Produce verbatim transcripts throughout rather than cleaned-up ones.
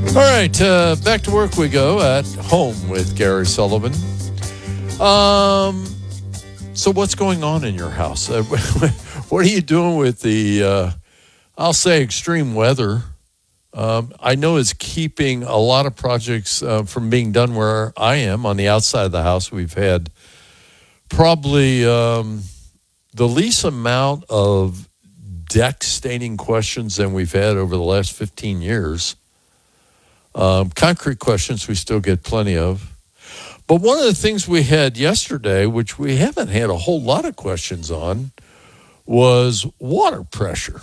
All right, uh, back to work we go at home with Gary Sullivan. Um, so what's going on in your house? Uh, what are you doing with the, uh, I'll say, extreme weather? Um, I know it's keeping a lot of projects uh, from being done where I am on the outside of the house. We've had probably um, the least amount of deck staining questions than we've had over the last fifteen years. Um, concrete questions we still get plenty of. But one of the things we had yesterday, which we haven't had a whole lot of questions on, was water pressure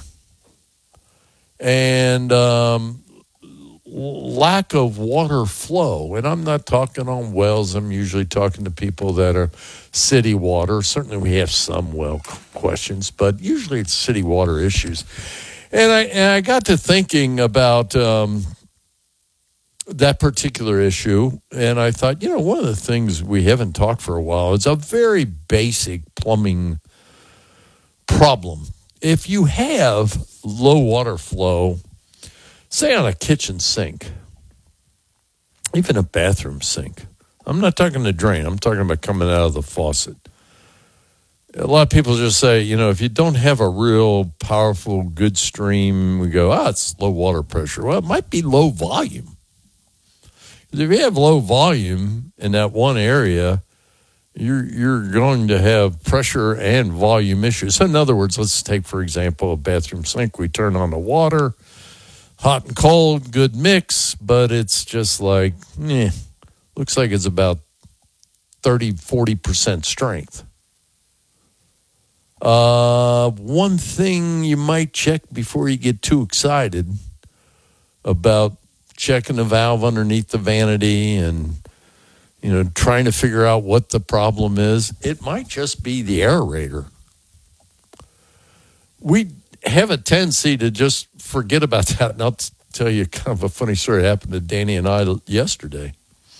and um, lack of water flow. And I'm not talking on wells. I'm usually talking to people that are city water. Certainly we have some well questions, but usually it's city water issues. And I, and I got to thinking about um, that particular issue, and I thought, you know, one of the things we haven't talked for a while is a very basic plumbing problem. If you have low water flow, say on a kitchen sink, even a bathroom sink, I'm not talking the drain, I'm talking about coming out of the faucet. A lot of people just say, you know, if you don't have a real powerful, good stream, we go, ah, it's low water pressure. Well, it might be low volume. If you have low volume in that one area, you're you're going to have pressure and volume issues. So in other words, let's take, for example, a bathroom sink. We turn on the water, hot and cold, good mix, but it's just like, eh, looks like it's about thirty, forty percent strength. Uh, one thing you might check before you get too excited about checking the valve underneath the vanity and, you know, trying to figure out what the problem is. It might just be the aerator. We have a tendency to just forget about that. And I'll t- tell you kind of a funny story that happened to Danny and I yesterday.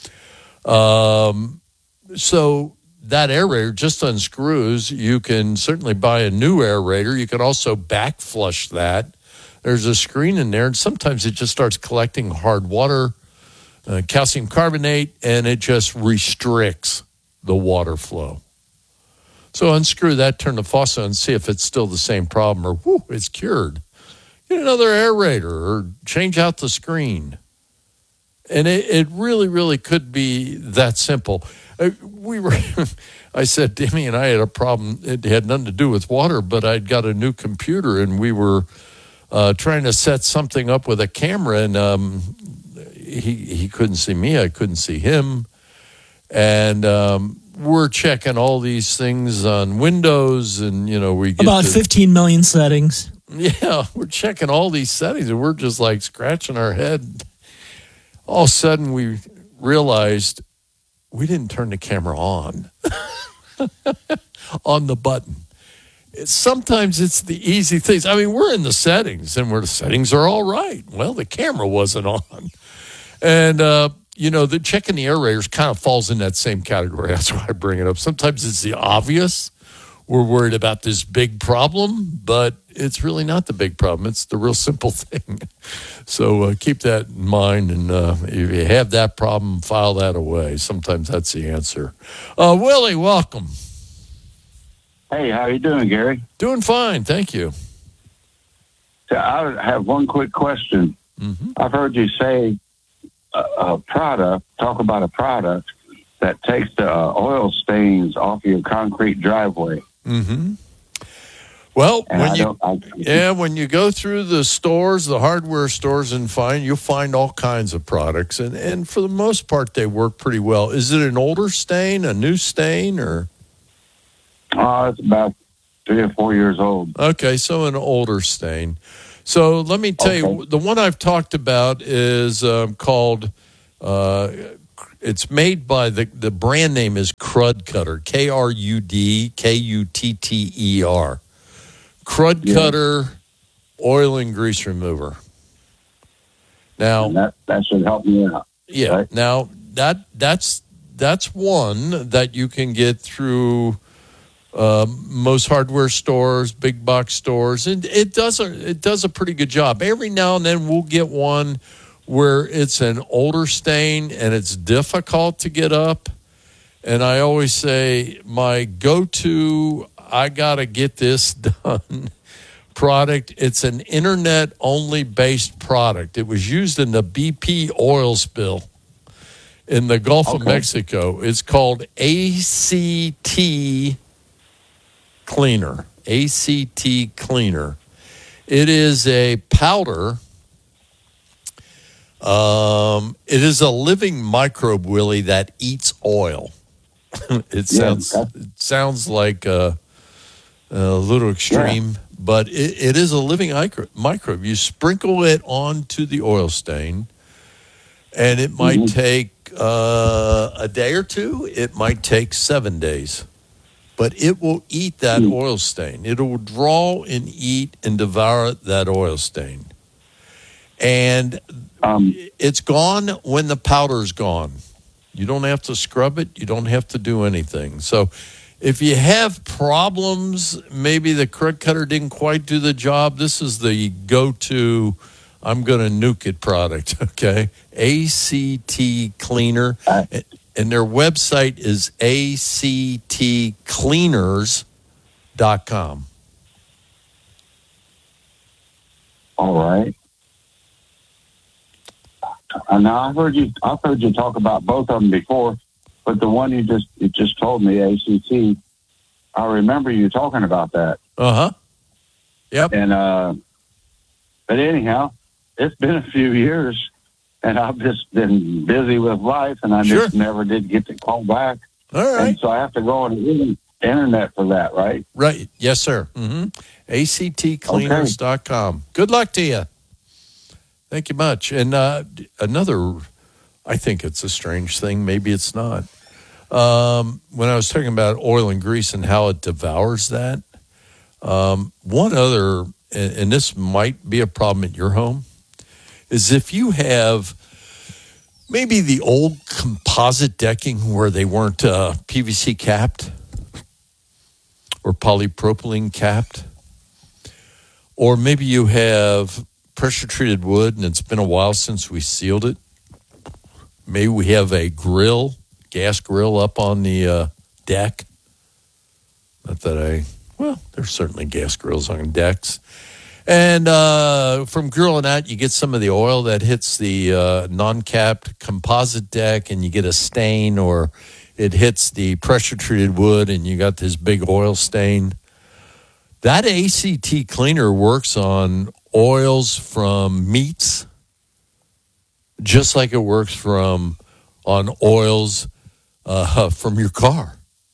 Um, so that aerator just unscrews. You can certainly buy a new aerator. You can also back flush that. There's a screen in there, and sometimes it just starts collecting hard water, uh, calcium carbonate, and it just restricts the water flow. So unscrew that, turn the faucet on, see if it's still the same problem, or whoo, it's cured. Get another aerator or change out the screen. And it, it really, really could be that simple. Uh, we were, I said, Demi and I had a problem. It had nothing to do with water, but I'd got a new computer, and we were Uh, trying to set something up with a camera, and um, he he couldn't see me, I couldn't see him, and um, we're checking all these things on Windows, and you know we get about to, fifteen million settings. Yeah, we're checking all these settings, and we're just like scratching our head. All of a sudden, we realized we didn't turn the camera on on the button. Sometimes it's the easy things. I mean, we're in the settings, and where the settings are all right. Well, the camera wasn't on. And, uh, you know, the checking the aerators kind of falls in that same category. That's why I bring it up. Sometimes it's the obvious. We're worried about this big problem, but it's really not the big problem. It's the real simple thing. So uh, keep that in mind, and uh, if you have that problem, file that away. Sometimes that's the answer. Uh, Willie, welcome. Hey, how you doing, Gary? Doing fine, thank you. So I have one quick question. Mm-hmm. I've heard you say a, a product, talk about a product that takes the uh, oil stains off your concrete driveway. Mm-hmm. Well, and when I you I, yeah, when you go through the stores, the hardware stores, and find you'll find all kinds of products, and and for the most part, they work pretty well. Is it an older stain, a new stain, or? Oh, it's about three or four years old. Okay, so an older stain. So let me tell okay. you, the one I've talked about is um, called, uh, it's made by, the, the brand name is Crud Cutter, K R U D K U T T E R. Crud yeah. Cutter Oil and Grease Remover. Now, and that, that should help me out. Yeah, right? now that that's that's one that you can get through Uh, most hardware stores, big box stores, and it does a it does a pretty good job. Every now and then we'll get one where it's an older stain and it's difficult to get up. And I always say my go-to, I got to get this done product. It's an internet-only based product. It was used in the B P oil spill in the Gulf okay. of Mexico. It's called A C T Cleaner. A C T Cleaner. It is a powder. Um, it is a living microbe, Willie, that eats oil. it sounds yeah, it sounds like a, a little extreme, yeah. but it, it is a living microbe. You sprinkle it onto the oil stain, and it might mm-hmm. take uh, a day or two. It might take seven days. But it will eat that mm. oil stain. It will draw and eat and devour that oil stain. And um, it's gone when the powder's gone. You don't have to scrub it. You don't have to do anything. So if you have problems, maybe the correct cutter didn't quite do the job, this is the go-to, I'm going to nuke it product, okay? A C T Cleaner. Uh, And their website is A C T cleaners dot com. All right. And now I've heard you. I've heard you talk about both of them before, but the one you just you just told me, A C T, I remember you talking about that. Uh huh. Yep. And uh, but anyhow, it's been a few years. And I've just been busy with life, and I sure. just never did get to call back. All right. And so I have to go on the internet for that, right? Right. Yes, sir. Mm-hmm. A C T cleaners dot com. Okay. Good luck to you. Thank you much. And uh, another, I think it's a strange thing. Maybe it's not. Um, when I was talking about oil and grease and how it devours that, um, one other, and, and this might be a problem at your home, is if you have maybe the old composite decking where they weren't uh, P V C capped or polypropylene capped, or maybe you have pressure-treated wood and it's been a while since we sealed it. Maybe we have a grill, gas grill up on the uh, deck. Not that I, well, there's certainly gas grills on decks. And uh, from grilling out, you get some of the oil that hits the uh, non-capped composite deck, and you get a stain, or it hits the pressure-treated wood, and you got this big oil stain. That A C T cleaner works on oils from meats, just like it works from on oils uh, from your car.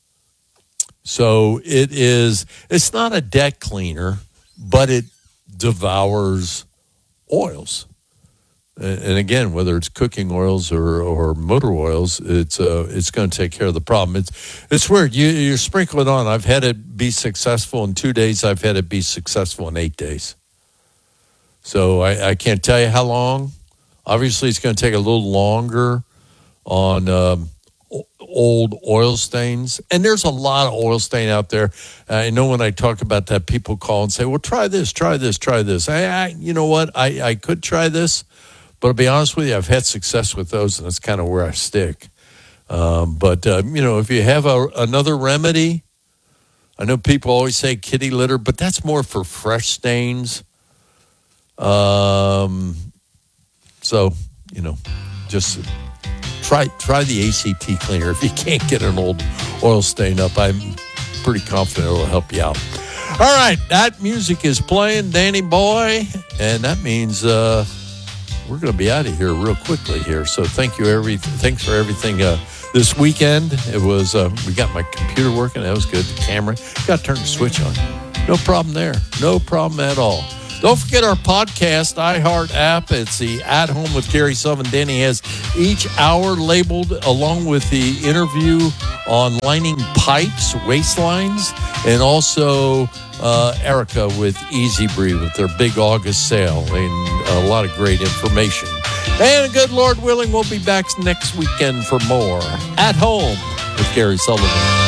So it is. It's not a deck cleaner, but it devours oils, and again, whether it's cooking oils or, or motor oils, it's uh, it's going to take care of the problem. It's it's weird. You you sprinkle it on. I've had it be successful in two days. I've had it be successful in eight days. So I, I can't tell you how long. Obviously, it's going to take a little longer on um, old oil stains, and there's a lot of oil stain out there. I know when I talk about that, people call and say, well, try this, try this, try this. I, I you know what, I, I could try this, but I'll be honest with you, I've had success with those, and that's kind of where I stick. Um, but, uh, you know, if you have a, another remedy, I know people always say kitty litter, but that's more for fresh stains. Um, so, you know, just Try try the A C T cleaner. If you can't get an old oil stain up, I'm pretty confident it'll help you out. All right, that music is playing, Danny Boy, and that means uh, we're going to be out of here real quickly here. So thank you, every thanks for everything uh, this weekend. It was uh, we got my computer working. That was good. The camera, got to turn the switch on. No problem there. No problem at all. Don't forget our podcast, iHeart app. It's the At Home with Gary Sullivan. Danny has each hour labeled along with the interview on lining pipes, waistlines, and also uh, Erica with Easy Breathe with their big August sale and a lot of great information. And good Lord willing, we'll be back next weekend for more At Home with Gary Sullivan.